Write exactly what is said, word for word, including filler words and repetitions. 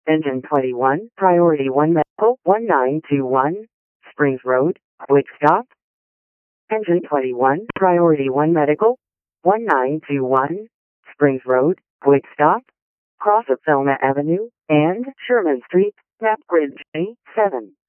Engine twenty-one, Priority one Medical, one nine two one, Springs Road, Quick Stop. Engine twenty-one, Priority one Medical, one nine two one, Springs Road, Quick Stop. Cross of Thelma Avenue and Sherman Street, Map Grid J seven.